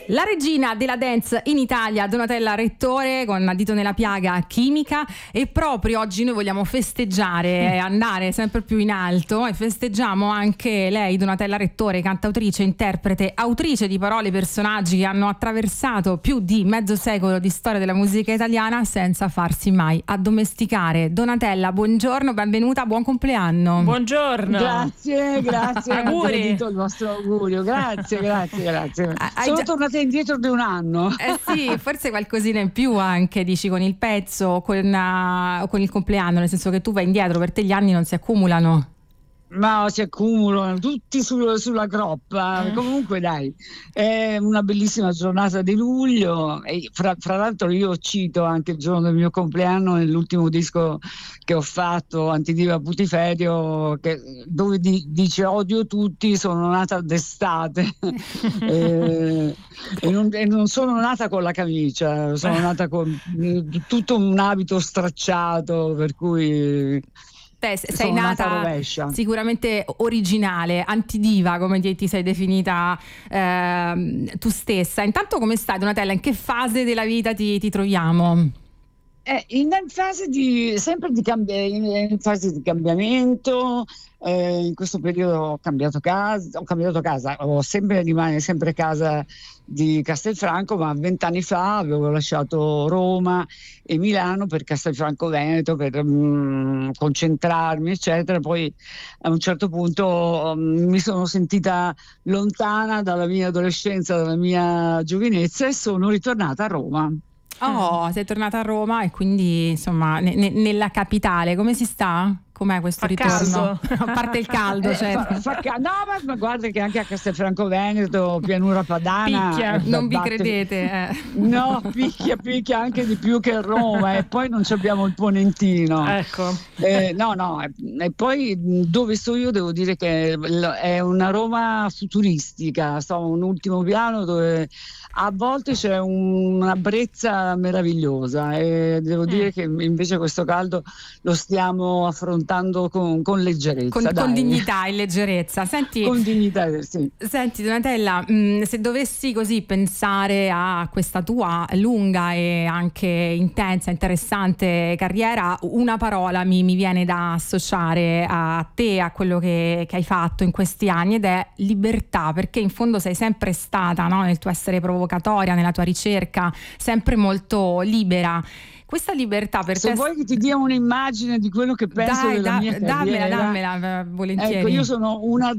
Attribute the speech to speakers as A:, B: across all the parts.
A: La regina della dance in Italia, Donatella Rettore, con dito nella piaga chimica, e proprio oggi noi vogliamo festeggiare e andare sempre più in alto, e festeggiamo anche lei, Donatella Rettore, cantautrice, interprete, autrice di parole e personaggi che hanno attraversato più di mezzo secolo di storia della musica italiana senza farsi mai addomesticare. Donatella, buongiorno, benvenuta, buon compleanno.
B: Buongiorno.
C: Grazie,
B: Auguri.
C: Ho gradito il vostro augurio, grazie. Sono tornata indietro di un anno.
A: Sì, forse qualcosina in più anche, dici, con il pezzo, con il compleanno, nel senso che tu vai indietro, per te gli anni non si accumulano.
C: Ma si accumulano tutti sulla groppa. Comunque dai, è una bellissima giornata di luglio, e fra l'altro io cito anche il giorno del mio compleanno nell'ultimo disco che ho fatto, Antidiva Putiferio, dove dice odio tutti, sono nata d'estate. e non sono nata con la camicia, sono nata con tutto un abito stracciato, per cui
A: sei nata sicuramente originale, antidiva, come ti sei definita tu stessa. Intanto, come stai, Donatella? In che fase della vita ti troviamo?
C: In fase in fase di cambiamento. In questo periodo ho cambiato casa, rimane sempre casa di Castelfranco, ma 20 anni fa avevo lasciato Roma e Milano per Castelfranco Veneto, per concentrarmi eccetera. Poi a un certo punto mi sono sentita lontana dalla mia adolescenza, dalla mia giovinezza, e sono ritornata a Roma.
A: Oh, sei tornata a Roma e quindi insomma nella capitale. Come si sta? Com'è questo ritorno? A parte il caldo, certo.
C: No, ma guarda che anche a Castelfranco Veneto, pianura padana,
A: picchia, non vi credete.
C: No, picchia anche di più che a Roma, e poi non abbiamo il Ponentino.
B: Ecco.
C: No, e poi dove sto io devo dire che è una Roma futuristica, sto a un ultimo piano dove a volte c'è una brezza meravigliosa, e devo dire che invece questo caldo lo stiamo affrontando con leggerezza,
A: con dignità e leggerezza.
C: Con dignità, sì.
A: Senti, Donatella, se dovessi così pensare a questa tua lunga e anche intensa, interessante carriera, una parola mi viene da associare a te, a quello che hai fatto in questi anni, ed è libertà, perché in fondo sei sempre stata, no, nel tuo essere provocatoria, nella tua ricerca, sempre molto libera. Questa libertà per te...
C: Se vuoi che ti dia un'immagine di quello che penso della mia carriera...
A: Dammela, volentieri.
C: Ecco, io sono una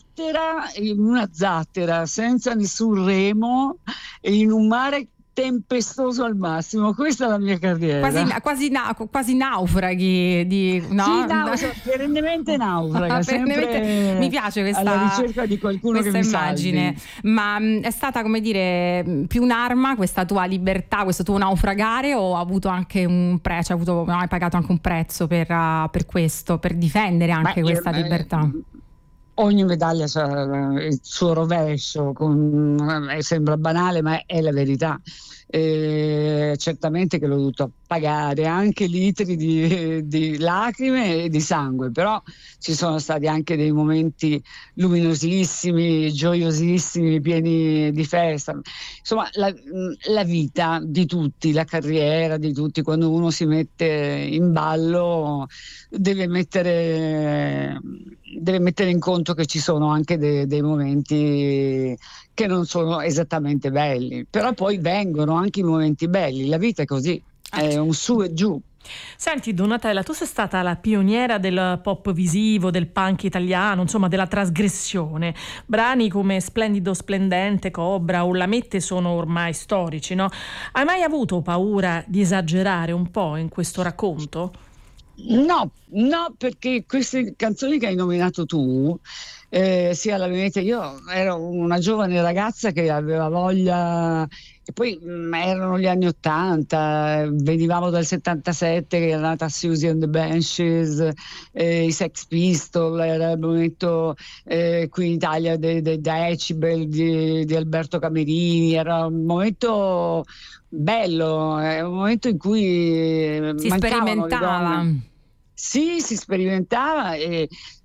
C: zattera senza nessun remo, e in un mare tempestoso al massimo. Questa è la mia carriera.
A: Quasi naufraghi, no?
C: Sì, perennemente naufraga. Sempre
A: mi piace questa,
C: alla ricerca di qualcuno che mi
A: immagine.
C: salvi.
A: Ma è stata, come dire, più un'arma questa tua libertà, questo tuo naufragare, o ha avuto anche un prezzo? Hai pagato anche un prezzo per questo, per difendere anche questa libertà?
C: Ogni medaglia ha il suo rovescio, sembra banale, ma è la verità. Certamente che l'ho dovuto pagare anche litri di lacrime e di sangue, però ci sono stati anche dei momenti luminosissimi, gioiosissimi, pieni di festa. Insomma, la vita di tutti, la carriera di tutti, quando uno si mette in ballo, deve mettere in conto che ci sono anche dei momenti che non sono esattamente belli, però poi vengono anche i momenti belli. La vita è così, è un su e giù.
B: Senti, Donatella, tu sei stata la pioniera del pop visivo, del punk italiano, insomma della trasgressione. Brani come Splendido Splendente, Cobra o La Mette sono ormai storici, no? Hai mai avuto paura di esagerare un po' in questo racconto?
C: No, perché queste canzoni che hai nominato tu, sia la Venezia, io ero una giovane ragazza che aveva voglia, e poi erano gli anni '80, venivamo dal '77 che era nata Susie and the Banshees, i Sex Pistols, era il momento qui in Italia dei Decibel di Alberto Camerini, era un momento bello, è un momento in cui
A: si sperimentava.
C: Sì, si sperimentava, e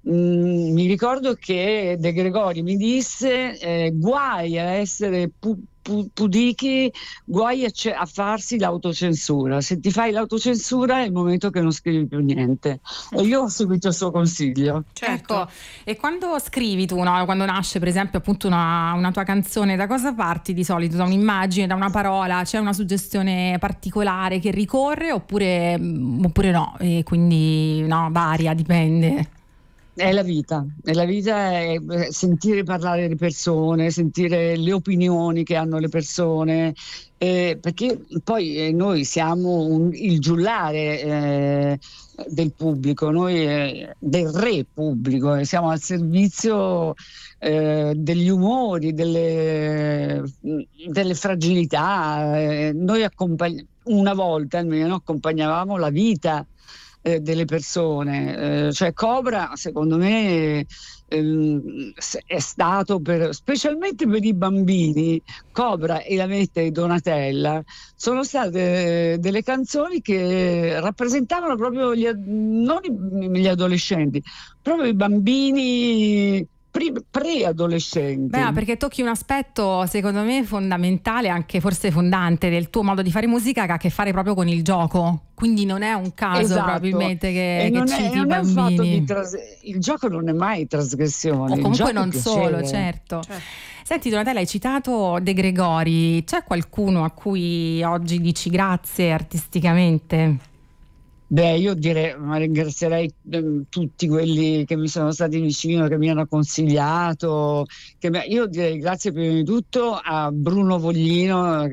C: mi ricordo che De Gregori mi disse guai a essere pudichi, guai a farsi l'autocensura. Se ti fai l'autocensura è il momento che non scrivi più niente. E io ho seguito il suo consiglio.
A: Certo. Ecco, e quando scrivi tu, no? Quando nasce per esempio appunto una tua canzone, da cosa parti di solito? Da un'immagine, da una parola? C'è una suggestione particolare che ricorre oppure no? E quindi no, varia, dipende.
C: È la vita, è sentire parlare le persone, sentire le opinioni che hanno le persone, perché poi noi siamo il giullare del pubblico, noi del re pubblico, siamo al servizio degli umori, delle fragilità. Noi una volta almeno accompagnavamo la vita delle persone, cioè Cobra secondo me è stato specialmente per i bambini. Cobra e La Metta e Donatella sono state delle canzoni che rappresentavano proprio non gli adolescenti, proprio i bambini preadolescenti.
A: Beh, perché tocchi un aspetto secondo me fondamentale, anche forse fondante del tuo modo di fare musica, che ha a che fare proprio con il gioco. Quindi non è un caso probabilmente che citi i bambini.
C: Il gioco non è mai trasgressione.
A: O comunque non solo, certo. Senti Donatella, hai citato De Gregori, c'è qualcuno a cui oggi dici grazie artisticamente?
C: Beh, io direi, ma ringrazierei tutti quelli che mi sono stati vicino, che mi hanno consigliato. Io direi grazie prima di tutto a Bruno Voglino,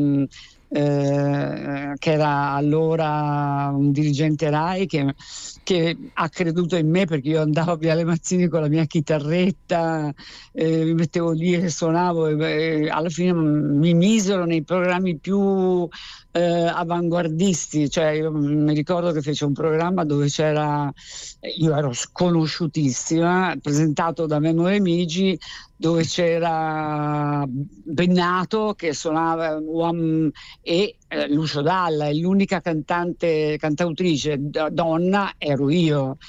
C: che era allora un dirigente RAI, che ha creduto in me, perché io andavo a Viale Mazzini con la mia chitarretta, mi mettevo lì e suonavo, e alla fine mi misero nei programmi più avanguardisti. Cioè io mi ricordo che fece un programma dove io ero sconosciutissima, presentato da Memo Remigi, dove c'era Bennato che suonava e Lucio Dalla, e l'unica cantautrice donna ero io.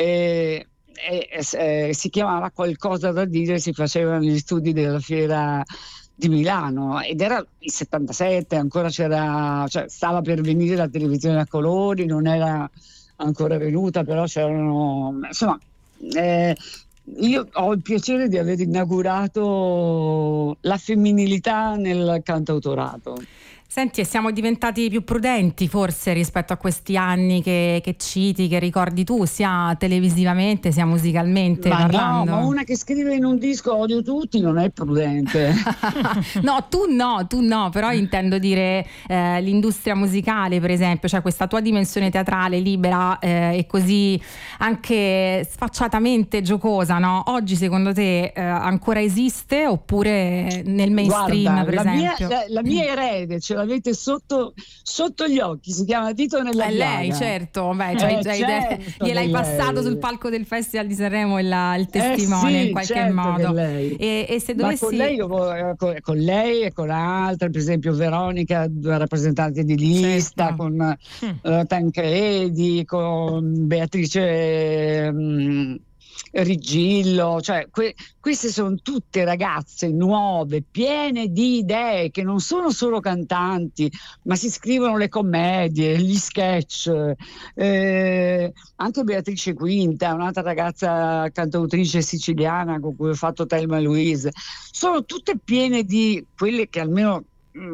C: Si chiamava Qualcosa da dire, si faceva negli studi della Fiera di Milano, ed era il 77, ancora stava per venire la televisione a colori, non era ancora venuta, però c'erano, insomma, io ho il piacere di aver inaugurato la femminilità nel cantautorato.
A: Senti, e siamo diventati più prudenti forse rispetto a questi anni che citi, che ricordi tu, sia televisivamente sia musicalmente parlando?
C: No, ma una che scrive in un disco odio tutti non è prudente.
A: No, tu no, però intendo dire l'industria musicale per esempio, cioè questa tua dimensione teatrale libera e così anche sfacciatamente giocosa, no? Oggi secondo te ancora esiste oppure nel mainstream? Guarda, per esempio?
C: La mia erede ce l'avete sotto gli occhi, si chiama Dito nella piaga.
A: Lei, certo, gliel'hai passato sul palco del Festival di Sanremo il testimone in qualche modo. E se dovessi...
C: con lei e con altre, per esempio Veronica, rappresentante di lista, certo, con Tancredi, con Beatrice Rigillo, cioè queste sono tutte ragazze nuove, piene di idee, che non sono solo cantanti, ma si scrivono le commedie, gli sketch. Anche Beatrice Quinta, un'altra ragazza cantautrice siciliana con cui ho fatto Thelma e Louise, sono tutte piene di quelle che almeno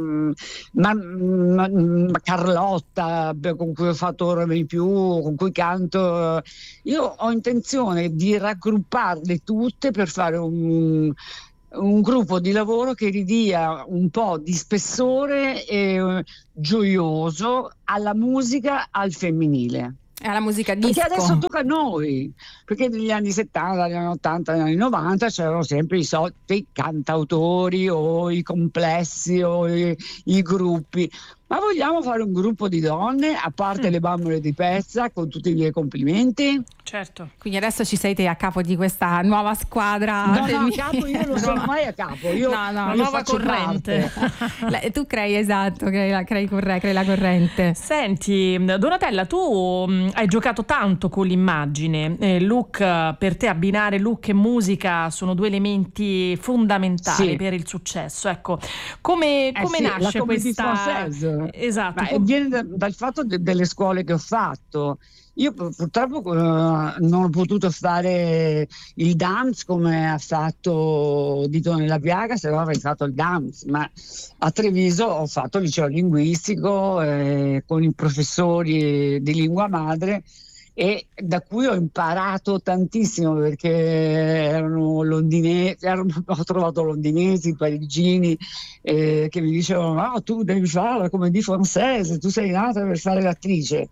C: Carlotta, con cui ho fatto Ora di più, con cui canto. Io ho intenzione di raggrupparle tutte per fare un gruppo di lavoro che ridia un po' di spessore gioioso alla musica, al femminile.
A: Alla musica disco.
C: Perché adesso tocca a noi, perché negli anni 70, negli anni 80, negli anni 90 c'erano sempre i soliti cantautori o i complessi o i gruppi. Ma vogliamo fare un gruppo di donne, a parte le bambole di Pezza, con tutti i miei complimenti?
B: Certo.
A: Quindi adesso ci sei te a capo di questa nuova squadra.
C: No, a capo io non sono mai a capo. Io
B: una nuova corrente.
A: Tu crei la corrente.
B: Senti, Donatella, tu hai giocato tanto con l'immagine. Look, per te abbinare look e musica sono due elementi fondamentali per il successo. Ecco, come nasce questa? Esatto.
C: Viene dal fatto delle scuole che ho fatto. Io purtroppo non ho potuto fare il dance come ha fatto Dito nella piaga, se no avrei fatto il dance, ma a Treviso ho fatto il liceo linguistico con i professori di lingua madre, e da cui ho imparato tantissimo, perché erano londinesi, ho trovato londinesi, parigini che mi dicevano: no, tu devi fare la comédie française, tu sei nata per fare l'attrice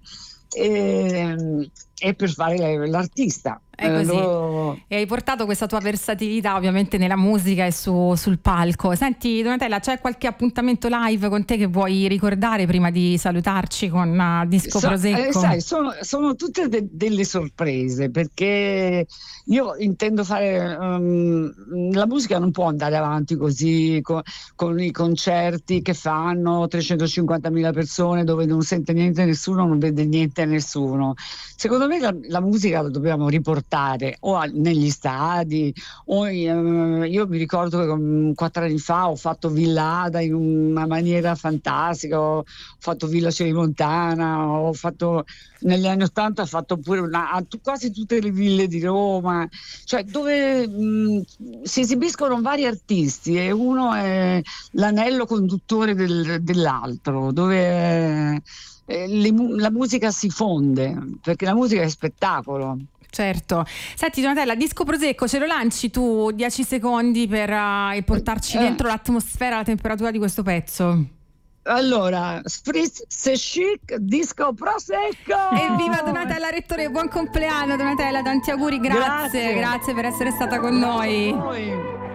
C: e per fare l'artista.
A: È così. E hai portato questa tua versatilità ovviamente nella musica e sul palco. Senti Donatella, c'è qualche appuntamento live con te che vuoi ricordare prima di salutarci con Disco Prosecco?
C: Sai, sono tutte delle sorprese, perché io intendo fare la musica non può andare avanti così con i concerti che fanno 350.000 persone, dove non sente niente nessuno, non vede niente nessuno. Secondo me la musica la dobbiamo riportare o negli stadi, o io mi ricordo che 4 anni fa ho fatto Villa Ada in una maniera fantastica, ho fatto Villa Celimontana, ho fatto negli anni 80 ho fatto pure quasi tutte le ville di Roma, cioè dove si esibiscono vari artisti e uno è l'anello conduttore dell'altro, dove la musica si fonde, perché la musica è spettacolo.
A: Certo. Senti Donatella, Disco Prosecco, ce lo lanci tu 10 secondi per portarci dentro l'atmosfera, la temperatura di questo pezzo?
C: Allora, Spritz, c'est chic, Disco Prosecco!
A: Evviva Donatella Rettore, buon compleanno Donatella, tanti auguri, grazie per essere stata con noi.